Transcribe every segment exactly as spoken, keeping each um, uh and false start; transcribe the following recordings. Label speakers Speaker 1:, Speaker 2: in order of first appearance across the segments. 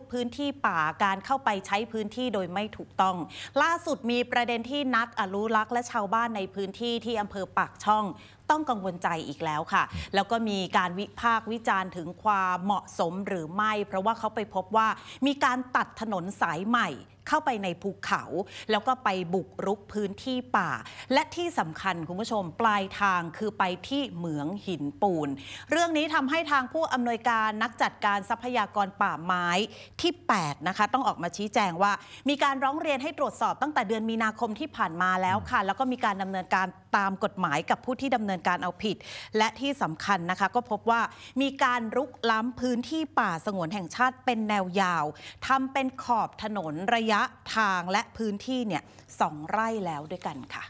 Speaker 1: พื้นที่ป่าการเข้าไปใช้พื้นที่โดยไม่ถูกต้องล่าสุดมีประเด็นที่นักอนุรักษ์และชาวบ้านในพื้นที่ที่อำเภอปากช่องต้องกังวลใจอีกแล้วค่ะแล้วก็มีการวิพากษ์วิจารณ์ถึงความเหมาะสมหรือไม่เพราะว่าเขาไปพบว่ามีการตัดถนนสายใหม่เข้าไปในภูเขาแล้วก็ไปบุกรุกพื้นที่ป่าและที่สำคัญคุณผู้ชมปลายทางคือไปที่เหมืองหินปูนเรื่องนี้ทำให้ทางผู้อำนวยการนักจัดการทรัพยากรป่าไม้ที่แปดนะคะต้องออกมาชี้แจงว่ามีการร้องเรียนให้ตรวจสอบตั้งแต่เดือนมีนาคมที่ผ่านมาแล้วค่ะแล้วก็มีการดำเนินการตามกฎหมายกับผู้ที่ดำเนินการเอาผิดและที่สำคัญนะคะก็พบว่ามีการรุกล้ำพื้นที่ป่าสงวนแห่งชาติเป็นแนวยาวทำเป็นขอบถนนระยะทางและพื้นที่เนี่ยสองไร่แล้วด้วยกันค่ะ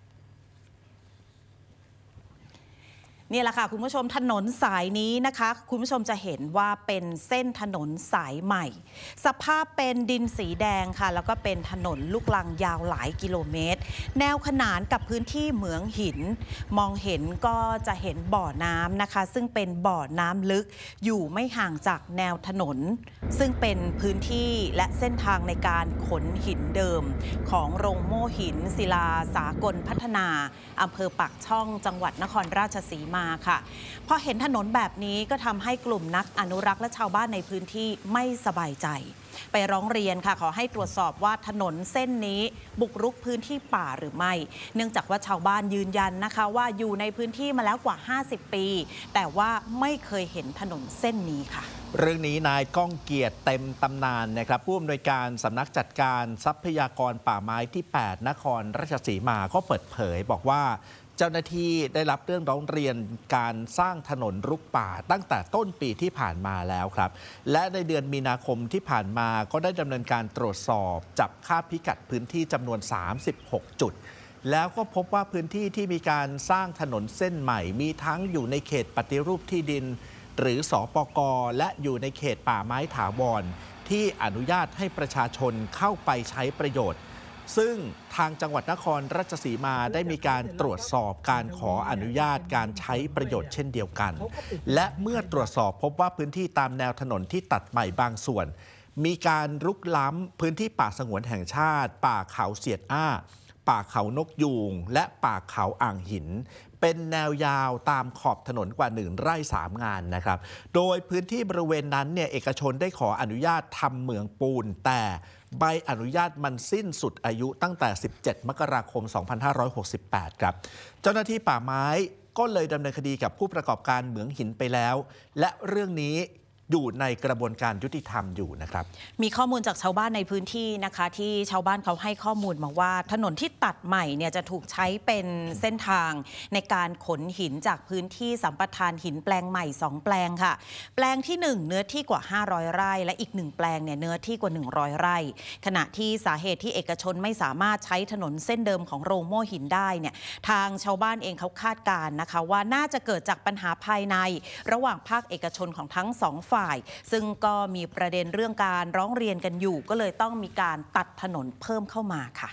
Speaker 1: นี่แหละค่ะคุณผู้ชมถนนสายนี้นะคะคุณผู้ชมจะเห็นว่าเป็นเส้นถนนสายใหม่สภาพเป็นดินสีแดงค่ะแล้วก็เป็นถนนลูกรังยาวหลายกิโลเมตรแนวขนานกับพื้นที่เหมืองหินมองเห็นก็จะเห็นบ่อน้ำนะคะซึ่งเป็นบ่อน้ำลึกอยู่ไม่ห่างจากแนวถนนซึ่งเป็นพื้นที่และเส้นทางในการขนหินเดิมของโรงโม่หินศิลาสากลพัฒนาอำเภอปากช่องจังหวัดนครราชสีมาค่ะพอเห็นถนนแบบนี้ก็ทำให้กลุ่มนักอนุรักษ์และชาวบ้านในพื้นที่ไม่สบายใจไปร้องเรียนค่ะขอให้ตรวจสอบว่าถนนเส้นนี้บุกรุกพื้นที่ป่าหรือไม่เนื่องจากว่าชาวบ้านยืนยันนะคะว่าอยู่ในพื้นที่มาแล้วกว่าห้าสิบปีแต่ว่าไม่เคยเห็นถนนเส้นนี้ค่ะ
Speaker 2: เรื่องนี้นายก้องเกียรติเต็มตำนานนะครับผู้อำนวยการสำนักจัดการทรัพยากรป่าไม้ที่แปดนครราชสีมาก็เปิดเผยบอกว่าเจ้าหน้าที่ได้รับเรื่องร้องเรียนการสร้างถนนรุกป่าตั้งแต่ต้นปีที่ผ่านมาแล้วครับและในเดือนมีนาคมที่ผ่านมาก็ได้ดำเนินการตรวจสอบจับค่าพิกัดพื้นที่จำนวนสามสิบหกจุดแล้วก็พบว่าพื้นที่ที่มีการสร้างถนนเส้นใหม่มีทั้งอยู่ในเขตปฏิรูปที่ดินหรือสปก.และอยู่ในเขตป่าไม้ถาวรที่อนุญาตให้ประชาชนเข้าไปใช้ประโยชน์ซึ่งทางจังหวัดนครราชสีมาได้มีการตรวจสอบการขออนุญาตการใช้ประโยชน์เช่นเดียวกันและเมื่อตรวจสอบพบว่าพื้นที่ตามแนวถนนที่ตัดใหม่บางส่วนมีการรุกล้ำพื้นที่ป่าสงวนแห่งชาติป่าเขาเสียดอ้าป่าเขานกยูงและป่าเขาอ่างหินเป็นแนวยาวตามขอบถนนกว่าหนึ่งไร่สามงานนะครับโดยพื้นที่บริเวณนั้นเนี่ยเอกชนได้ขออนุญาตทำเหมืองปูนแต่ใบอนุญาตมันสิ้นสุดอายุตั้งแต่สิบเจ็ดมกราคมสองพันห้าร้อยหกสิบแปดครับเจ้าหน้าที่ป่าไม้ก็เลยดำเนินคดีกับผู้ประกอบการเหมืองหินไปแล้วและเรื่องนี้อยู่ในกระบวนการยุติธรรมอยู่นะครับ
Speaker 1: มีข้อมูลจากชาวบ้านในพื้นที่นะคะที่ชาวบ้านเขาให้ข้อมูลมาว่าถนนที่ตัดใหม่เนี่ยจะถูกใช้เป็นเส้นทางในการขนหินจากพื้นที่สัมปทานหินแปลงใหม่สองแปลงค่ะแปลงที่หนึ่งเนื้อที่กว่าห้าร้อยไร่และอีกหนึ่งแปลงเนี่ยเนื้อที่กว่าหนึ่งร้อยไร่ขณะที่สาเหตุที่เอกชนไม่สามารถใช้ถนนเส้นเดิมของโรงโม่หินได้เนี่ยทางชาวบ้านเองเขาคาดการณ์นะคะว่าน่าจะเกิดจากปัญหาภายในระหว่างภาคเอกชนของทั้งสองฝ่ายซึ่งก็มีประเด็นเรื่องการร้องเรียนกันอยู่ก็เลยต้องมีการตัดถนนเพิ่มเข้ามาค่ะ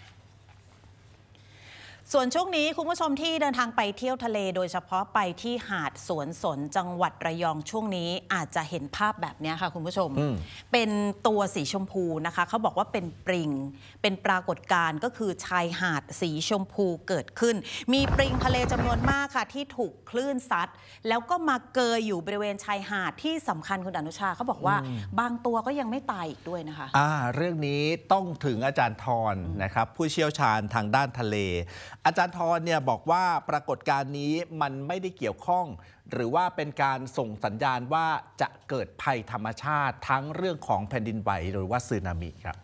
Speaker 1: ส่วนช่วงนี้คุณผู้ชมที่เดินทางไปเที่ยวทะเลโดยเฉพาะไปที่หาดสวนสนจังหวัดระยองช่วงนี้อาจจะเห็นภาพแบบนี้ค่ะคุณผู้ชมเป็นตัวสีชมพูนะคะเขาบอกว่าเป็นปริงเป็นปรากฏการณ์ก็คือชายหาดสีชมพูเกิดขึ้นมีปริงทะเลจำนวนมากค่ะที่ถูกคลื่นซัดแล้วก็มาเกยอยู่บริเวณชายหาดที่สำคัญคุณอนุชาเขาบอกว่าบางตัวก็ยังไม่ตายอีกด้วยนะคะ
Speaker 2: อ่าเรื่องนี้ต้องถึงอาจารย์ธรนะครับผู้เชี่ยวชาญทางด้านทะเลอาจารย์ธรเนี่ยบอกว่าปรากฏการณ์นี้มันไม่ได้เกี่ยวข้องหรือว่าเป็นการส่งสัญญาณว่าจะเกิดภัยธรรมชาติทั้งเรื่องของแผ่นดินไหวหรือว่าสึนามิครับ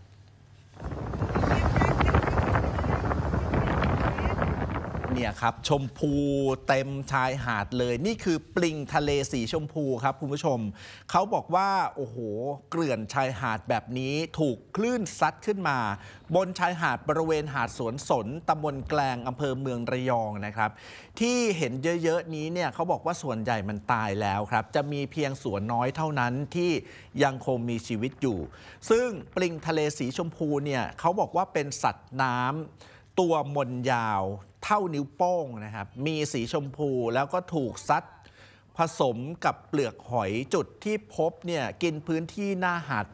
Speaker 2: เนี่ยครับชมพูเต็มชายหาดเลยนี่คือปลิงทะเลสีชมพูครับคุณผู้ชมเขาบอกว่าโอ้โหเกลื่อนชายหาดแบบนี้ถูกคลื่นซัดขึ้นมาบนชายหาดบริเวณหาดสวนสนตำบลแกลงอำเภอเมืองระยองนะครับที่เห็นเยอะๆนี้เนี่ยเขาบอกว่าส่วนใหญ่มันตายแล้วครับจะมีเพียงส่วนน้อยเท่านั้นที่ยังคงมีชีวิตอยู่ซึ่งปลิงทะเลสีชมพูเนี่ยเขาบอกว่าเป็นสัตว์น้ำตัวมนยาวเท่านิ้วโป้งนะครับมีสีชมพูแล้วก็ถูกซัดผสมกับเปลือกหอยจุดที่พบเนี่ยกินพื้นที่หน้าหาด